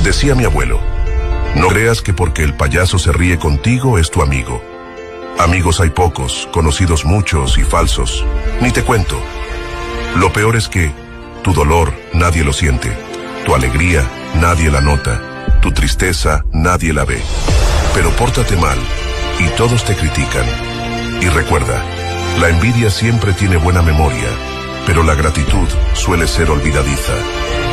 Decía mi abuelo, no creas que porque el payaso se ríe contigo es tu amigo. Amigos hay pocos, conocidos muchos y falsos. Ni te cuento. Lo peor es que tu dolor nadie lo siente, tu alegría nadie la nota, tu tristeza nadie la ve. Pero pórtate mal y todos te critican. Y recuerda, la envidia siempre tiene buena memoria, pero la gratitud suele ser olvidadiza.